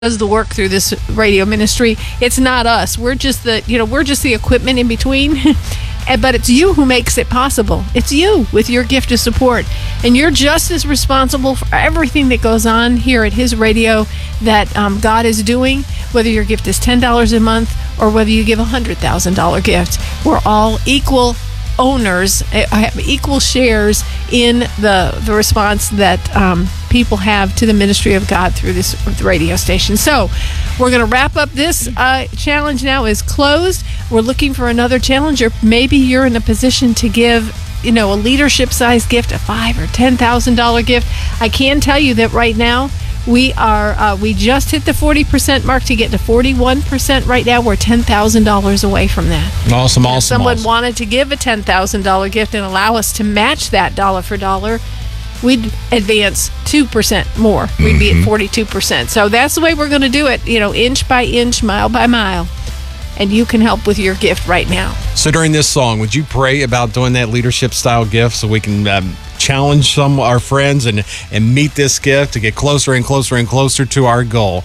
does the work through this radio ministry. It's not us. We're just the equipment in between. But it's you who makes it possible. It's you with your gift of support. And you're just as responsible for everything that goes on here at His Radio that God is doing, whether your gift is $10 a month or whether you give a $100,000 gift. We're all equal owners, have equal shares in the response that people have to the ministry of God through this radio station. So we're going to wrap up this challenge. Now is closed. We're looking for another challenger. Maybe you're in a position to give a leadership-sized gift, a $5,000 or $10,000 gift. I can tell you that right now we just hit the 40% mark to get to 41% right now. We're $10,000 away from that. Awesome. If someone wanted to give a $10,000 gift and allow us to match that dollar for dollar, we'd advance 2% more. We'd be at 42%. So that's the way we're going to do it, inch by inch, mile by mile. And you can help with your gift right now. So during this song, would you pray about doing that leadership style gift so we can challenge some of our friends and meet this gift to get closer and closer and closer to our goal?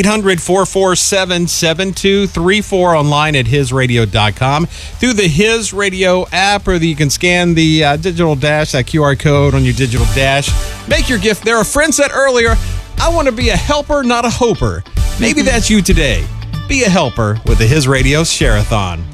800-447-7234 online at hisradio.com, through the His Radio app, or you can scan the digital dash, that QR code on your digital dash. Make your gift there. A friend said earlier, I want to be a helper, not a hoper. Maybe that's you today. Be a helper with the His Radio Share-a-thon.